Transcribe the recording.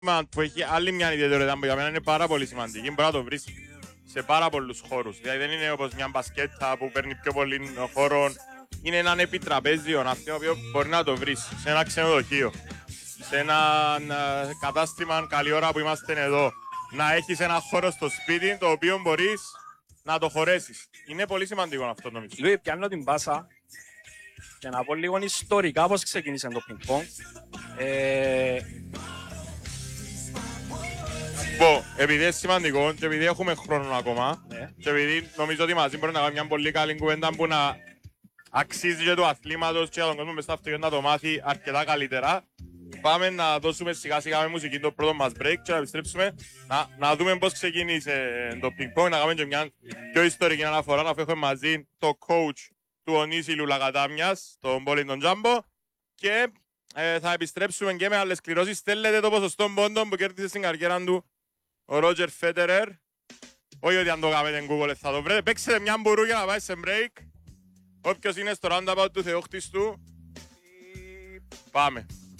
που έχει άλλη μια ιδιαιτερότητα που για μένα είναι πάρα πολύ σημαντική. Μπορεί να το βρεις σε πάρα πολλούς χώρους. Δηλαδή δεν είναι όπως μια μπασκέτα που παίρνει πιο πολύ χώρο. Είναι έναν επιτραπέζιο, αυτό το οποίο μπορεί να το βρεις σε ένα ξενοδοχείο, σε ένα κατάστημα καλή ώρα που είμαστε εδώ. Να έχεις ένα χώρο στο σπίτι το οποίο μπορείς να το χωρέσεις. Είναι πολύ σημαντικό αυτό νομίζω. Λουί, πιάνω την πάσα και να πω λίγο ιστορικά πώς ξεκίνησε το πινκ-πονγκ. Επειδή είναι σημαντικό και επειδή έχουμε χρόνο ακόμα, Ναι. και επειδή νομίζω ότι μαζί μπορεί να κάνουμε μια πολύ καλή κουβέντα που να αξίζει και του αθλήματος και τον κόσμο μες στα αυτοκίνητα να το μάθει αρκετά καλύτερα, πάμε να δώσουμε σιγά σιγά με μουσική το πρώτο μας break και να επιστρέψουμε να δούμε πώς ξεκίνησε το ping-pong, να κάνουμε και μια πιο ιστορική αναφορά, αφού έχουμε μαζί το coach του Ονίση Λουλακατάμιας, τον Πόλη τον Τζάμπο, και θα επιστρέψουμε και με άλλες κληρώσεις. Θέλετε το ποσοστό πόντων που κέρδισε στην καριέρα του ο Ρότζερ Φέτερερ. Όχι ότι αν το κάνετε Google θα το βρείτε. Παίξτε μια μπουρού για να πάει σε break. Όποιος είναι στο roundabout του Θεόχτιστου, πάμε.